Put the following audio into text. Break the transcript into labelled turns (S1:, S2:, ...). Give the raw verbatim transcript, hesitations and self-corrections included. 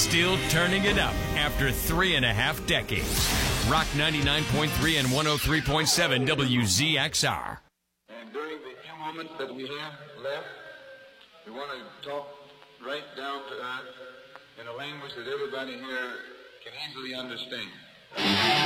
S1: Still turning it up after three and a half decades. Rock ninety-nine point three and one oh three point seven W Z X R.
S2: And during the few moments that we have left, we want to talk right down to earth in a language that everybody here can easily understand.